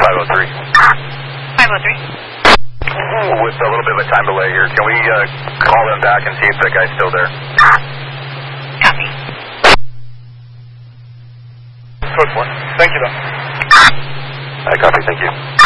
503. 503. With a little bit of a time delay here, can we call them back and see if that guy's still there? Copy. Code 4. Thank you, though. I copy, thank you.